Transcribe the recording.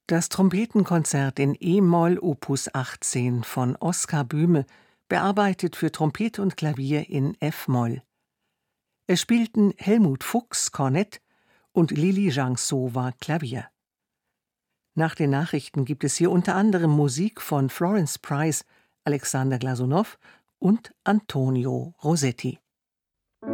Das Trompetenkonzert in e-Moll Opus 18 von Oskar Böhme, bearbeitet für Trompete und Klavier in f-Moll. Es spielten Helmut Fuchs Kornett und Lili Janksowa Klavier. Nach den Nachrichten gibt es hier unter anderem Musik von Florence Price, Alexander Glasunow und Antonio Rossetti.